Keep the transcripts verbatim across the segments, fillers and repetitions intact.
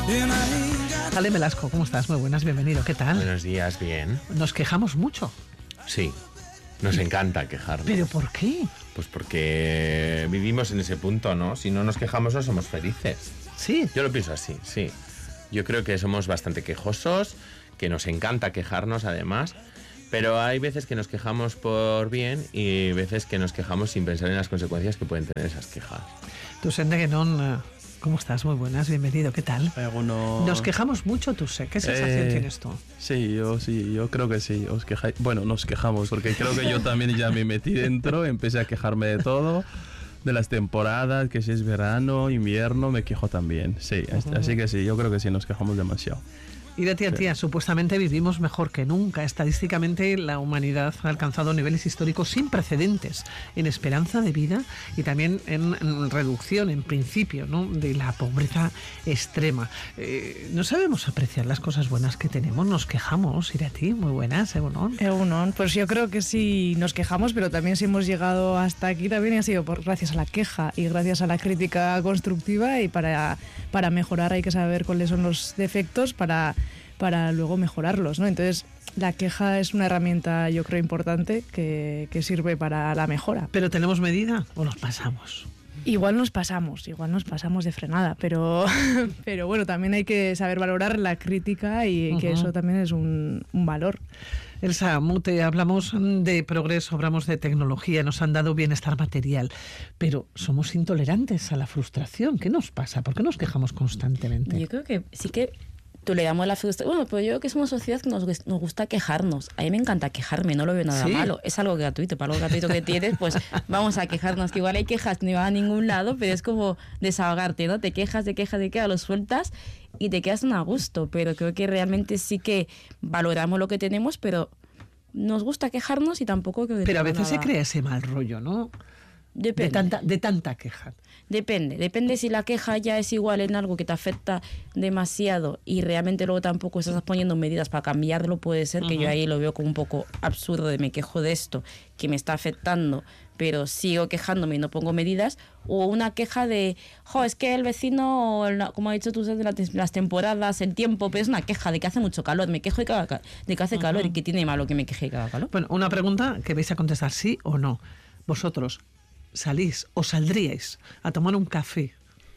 Ale Velasco, ¿cómo estás? Muy buenas, bienvenido. ¿Qué tal? Buenos días, bien. Nos quejamos mucho. Sí, nos encanta quejarnos. ¿Pero por qué? Pues porque vivimos en ese punto, ¿no? Si no nos quejamos no somos felices. Sí. Yo lo pienso así, sí. Yo creo que somos bastante quejosos, que nos encanta quejarnos además, pero hay veces que nos quejamos por bien y veces que nos quejamos sin pensar en las consecuencias que pueden tener esas quejas. Tú, Sende Guenón, ¿cómo estás? Muy buenas, bienvenido. ¿Qué tal? Alguno... Nos quejamos mucho, tú sé. ¿Qué sensación eh, tienes tú? Sí, yo sí, yo creo que sí. Os quejáis. Bueno, nos quejamos, porque creo que yo también ya me metí dentro, empecé a quejarme de todo, de las temporadas, que si es verano, invierno, me quejo también. Sí, uh-huh. Así que sí, yo creo que sí, nos quejamos demasiado. Y de tía, tía, supuestamente vivimos mejor que nunca. Estadísticamente, la humanidad ha alcanzado niveles históricos sin precedentes en esperanza de vida y también en, en reducción, en principio, ¿no?, de la pobreza extrema. Eh, no sabemos apreciar las cosas buenas que tenemos, nos quejamos. Ir a ti, muy buenas, Egunon. Egunon, pues yo creo que sí nos quejamos, pero también si hemos llegado hasta aquí también ha sido por, gracias a la queja y gracias a la crítica constructiva, y para, para mejorar hay que saber cuáles son los defectos para... para luego mejorarlos, ¿no? Entonces, la queja es una herramienta, yo creo, importante que, que sirve para la mejora. ¿Pero tenemos medida o nos pasamos? Igual nos pasamos, igual nos pasamos de frenada, pero, pero bueno, también hay que saber valorar la crítica y uh-huh. que eso también es un, un valor. Elsa Mute, hablamos de progreso, hablamos de tecnología, nos han dado bienestar material, pero somos intolerantes a la frustración. ¿Qué nos pasa? ¿Por qué nos quejamos constantemente? Yo creo que sí que toleramos la frustración. Bueno, pero yo creo que somos una sociedad que nos, nos gusta quejarnos. A mí me encanta quejarme, no lo veo nada ¿Sí? malo. Es algo gratuito. Para lo gratuito que tienes, pues vamos a quejarnos. Que igual hay quejas que no van a ningún lado, pero es como desahogarte, ¿no? Te quejas, te quejas, te quejas, lo sueltas y te quedas a gusto. Pero creo que realmente sí que valoramos lo que tenemos, pero nos gusta quejarnos y tampoco creo que Pero a veces nada. Se crea ese mal rollo, ¿no? Depende. De tanta, de tanta queja. Depende, depende si la queja ya es igual en algo que te afecta demasiado y realmente luego tampoco estás poniendo medidas para cambiarlo, puede ser uh-huh. que yo ahí lo veo como un poco absurdo de me quejo de esto, que me está afectando, pero sigo quejándome y no pongo medidas, o una queja de, jo, es que el vecino, como ha dicho tú, de las temporadas, el tiempo, pero es una queja de que hace mucho calor, me quejo de que, haga, de que hace uh-huh. calor y que tiene malo que me queje de que haga calor. Bueno, una pregunta que vais a contestar sí o no. Vosotros salís o saldríais a tomar un café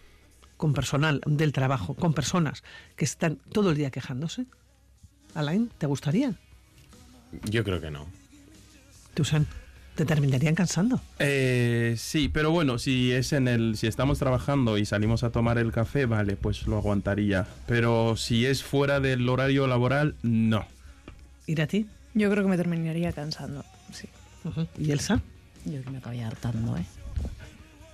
con personal del trabajo, con personas que están todo el día quejándose. Alain, ¿te gustaría? Yo creo que no. Tusan, ¿te terminarían cansando? Eh, sí, pero bueno, si es en el, si estamos trabajando y salimos a tomar el café, vale, pues lo aguantaría. Pero si es fuera del horario laboral, no. ¿Ir a ti? Yo creo que me terminaría cansando, sí. Uh-huh. ¿Y Elsa? Yo creo que me acabaría hartando, ¿eh?